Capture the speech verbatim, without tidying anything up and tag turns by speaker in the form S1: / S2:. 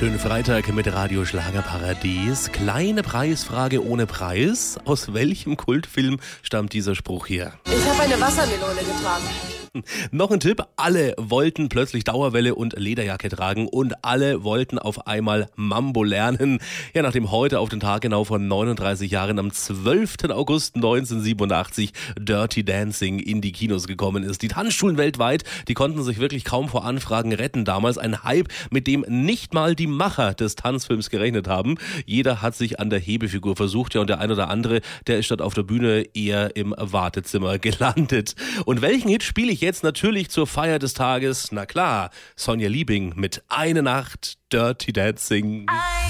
S1: Schönen Freitag mit Radio Schlagerparadies. Kleine Preisfrage ohne Preis. Aus welchem Kultfilm stammt dieser Spruch hier?
S2: Ich habe eine Wassermelone getragen.
S1: Noch ein Tipp, alle wollten plötzlich Dauerwelle und Lederjacke tragen und alle wollten auf einmal Mambo lernen. Ja, nachdem heute auf den Tag genau vor neununddreißig Jahren am zwölften August neunzehnhundertsiebenundachtzig Dirty Dancing in die Kinos gekommen ist. Die Tanzschulen weltweit, die konnten sich wirklich kaum vor Anfragen retten. Damals ein Hype, mit dem nicht mal die Macher des Tanzfilms gerechnet haben. Jeder hat sich an der Hebefigur versucht, ja, und der ein oder andere, der ist statt auf der Bühne eher im Wartezimmer gelandet. Und welchen Hit spiele ich jetzt natürlich zur Feier des Tages? Na klar, Sonja Liebing mit Eine Nacht Dirty Dancing.